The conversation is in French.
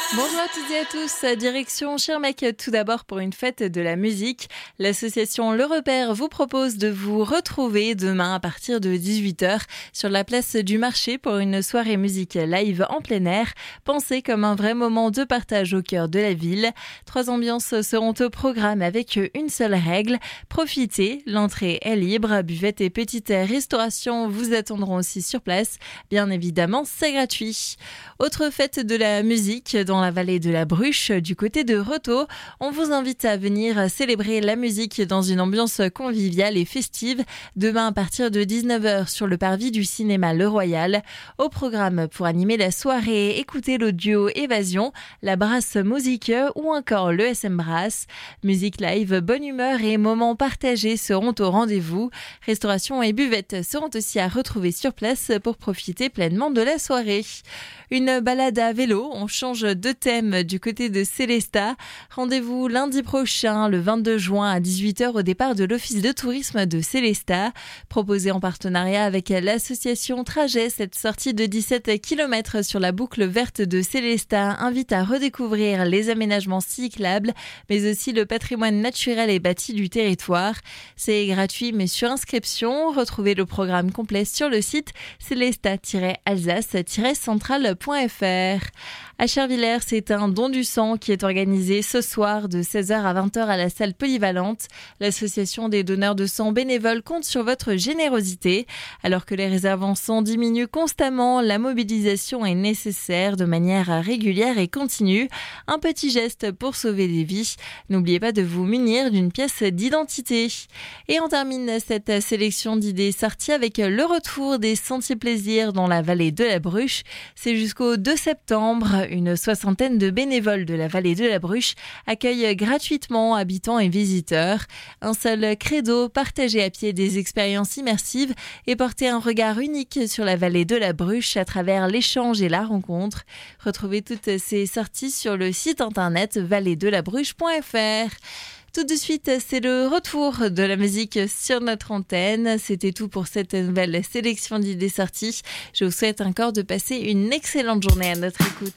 Bonjour à toutes et à tous, direction Schirmeck tout d'abord pour une fête de la musique. L'association Le Repère vous propose de vous retrouver demain à partir de 18h sur la place du marché pour une soirée musique live en plein air, pensée comme un vrai moment de partage au cœur de la ville. 3 ambiances seront au programme avec une seule règle, profitez, l'entrée est libre, buvette et petite restauration vous attendront aussi sur place. Bien évidemment, c'est gratuit. Autre fête de la musique dans la vallée de la Bruche, du côté de Reto. On vous invite à venir célébrer la musique dans une ambiance conviviale et festive demain à partir de 19h sur le parvis du cinéma Le Royal. Au programme pour animer la soirée, écoutez le duo Évasion, la Brasse Musique ou encore le SM Brass. Musique live, bonne humeur et moments partagés seront au rendez-vous. Restauration et buvette seront aussi à retrouver sur place pour profiter pleinement de la soirée. Une balade à vélo, on change de thème du côté de Célestat. Rendez-vous lundi prochain, le 22 juin à 18h au départ de l'Office de tourisme de Célestat. Proposé en partenariat avec l'association Trajet, cette sortie de 17 km sur la boucle verte de Célestat invite à redécouvrir les aménagements cyclables, mais aussi le patrimoine naturel et bâti du territoire. C'est gratuit mais sur inscription. Retrouvez le programme complet sur le site célestat-alsace-centrale.fr. À Chervillers, c'est un don du sang qui est organisé ce soir de 16h à 20h à la salle polyvalente. L'association des donneurs de sang bénévoles compte sur votre générosité. Alors que les réserves en sang diminuent constamment, la mobilisation est nécessaire de manière régulière et continue. Un petit geste pour sauver des vies. N'oubliez pas de vous munir d'une pièce d'identité. Et on termine cette sélection d'idées sorties avec le retour des sentiers plaisirs dans la vallée de la Bruche. C'est jusqu'au 2 septembre. Une soixantaine de bénévoles de la vallée de la Bruche accueillent gratuitement habitants et visiteurs. Un seul credo, partager à pied des expériences immersives et porter un regard unique sur la vallée de la Bruche à travers l'échange et la rencontre. Retrouvez toutes ces sorties sur le site internet valleedelabruche.fr. Tout de suite, c'est le retour de la musique sur notre antenne. C'était tout pour cette nouvelle sélection d'idées sorties. Je vous souhaite encore de passer une excellente journée à notre écoute.